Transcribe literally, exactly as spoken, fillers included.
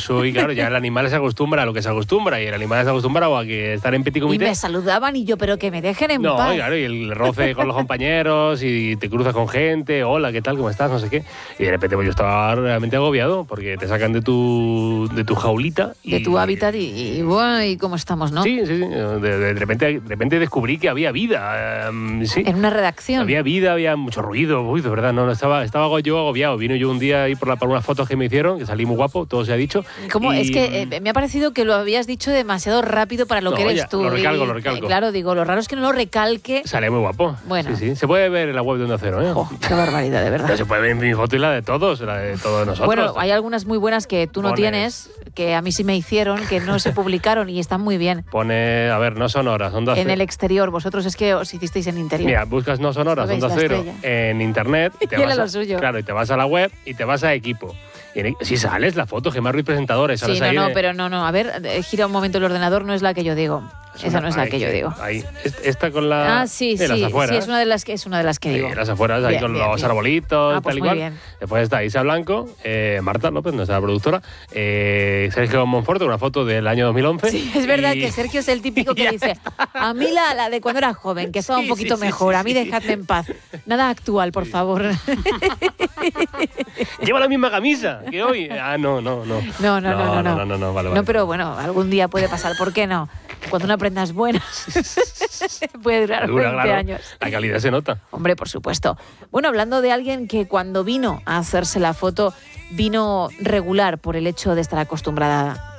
eso, y claro, ya el animal se acostumbra a lo que se acostumbra, y el animal se acostumbra a que estar en petit comité. Y me saludaban y yo, pero que me dejen en no, paz. No, claro, y el roce con los compañeros, y te cruzas con gente, hola, ¿qué tal, cómo estás? No sé qué. Y de repente pues yo estaba realmente agobiado, porque te sacan de tu, de tu jaulita. Y, de tu hábitat y, y, bueno, y cómo estamos, ¿no? Sí, sí, sí. De, de, de, repente, de repente descubrí que había vida. Um, sí. En una redacción. Había vida, había mucho ruido. Uy, de verdad, no, no estaba, estaba yo agobiado. Vino yo un día ahí por, la, por unas fotos que me hicieron, que salí muy guapo, todo se ha dicho. ¿Cómo? Y... Es que eh, me ha parecido que lo habías dicho demasiado rápido para lo no, que eres ya, tú. Lo recalco, y, lo recalco. Eh, claro, digo, lo raro es que no lo recalque. Sale muy guapo. Bueno. Sí, sí. Se puede ver en la web de Onda Cero, ¿eh? Oh, qué barbaridad, de verdad. Pero se puede ver mi foto y la de todos, la de todos nosotros. Bueno, hay algunas muy buenas que tú no Pones... tienes, que a mí sí me hicieron, que no se publicaron y están muy bien. Pone, a ver, no sonoras, Onda Cero. En el exterior, vosotros es que os hicisteis en interior. Mira, buscas no sonoras, Onda Cero en internet y te, y vas a, lo suyo. Claro, y te vas a la web y te vas a equipo. Y en, si sales la foto, Gemma Ruiz presentadores. Sí, no, no, de... pero no, no. A ver, gira un momento el ordenador, no es la que yo digo. Esa una, no es la que yo digo. Ahí. Esta con la. Ah, sí, de sí. las afueras. Sí, es una de las que, es una de las que sí, digo. Las afueras, bien, ahí con bien, los bien. arbolitos, ah, pues tal y muy cual. Bien. Después está Isa Blanco, eh, Marta López, nuestra productora, eh, Sergio Monforte, una foto del año dos mil once. Sí, es verdad y... que Sergio es el típico que dice, a mí la, la de cuando era joven, que estaba sí, un poquito sí, mejor, sí, a mí sí, dejadme sí. en paz. Nada actual, por sí. favor. Lleva la misma camisa que hoy. Ah, no, no, no. No, no, no, no. No, no, no, no, no, vale, no vale. pero bueno, algún día puede pasar, ¿por qué no? Cuando una prenda es buena, puede durar Dura, veinte claro. años. La calidad se nota. Hombre, por supuesto. Bueno, hablando de alguien que cuando vino a hacerse la foto, vino regular por el hecho de estar acostumbrada